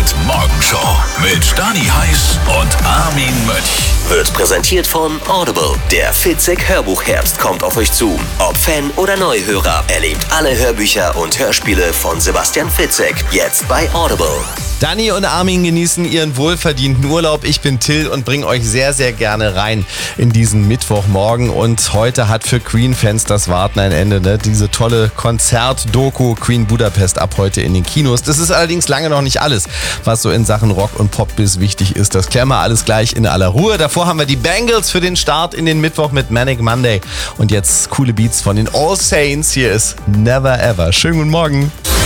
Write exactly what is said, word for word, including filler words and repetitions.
und Morgenshow mit Stani Heiß und Armin Mönch. Wird präsentiert von Audible. Der Fitzek Hörbuchherbst kommt auf euch zu. Ob Fan oder Neuhörer, erlebt alle Hörbücher und Hörspiele von Sebastian Fitzek. Jetzt bei Audible. Dani und Armin genießen ihren wohlverdienten Urlaub. Ich bin Till und bringe euch sehr, sehr gerne rein in diesen Mittwochmorgen. Und heute hat für Queen-Fans das Warten ein Ende. Ne? Diese tolle Konzert-Doku Queen Budapest ab heute in den Kinos. Das ist allerdings lange noch nicht alles, was so in Sachen Rock und Pop-Biz wichtig ist. Das klären wir alles gleich in aller Ruhe. Davor haben wir die Bangles für den Start in den Mittwoch mit Manic Monday. Und jetzt coole Beats von den All Saints. Hier ist Never Ever. Schönen guten Morgen.